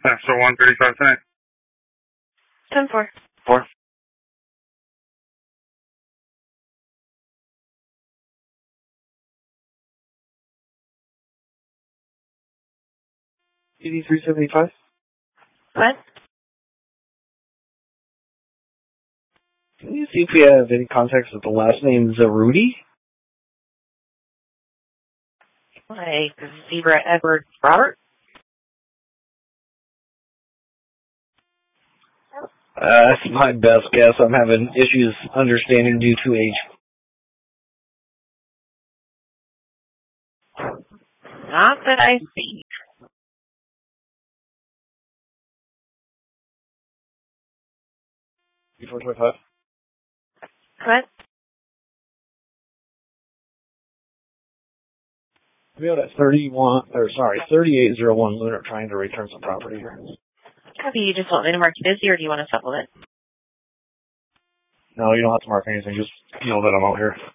So 135 tonight. 10-4. 4. CD375. What? Can you see if we have any contacts with the last name Zarudi? Like Zebra Edward Robert? That's my best guess. I'm having issues understanding due to age. Not that I see. D425. What? We have that 3801 Lunar trying to return some property here. Copy, you just want me to mark you busy, or do you want to supplement? No, you don't have to mark anything. Just know that I'm out here.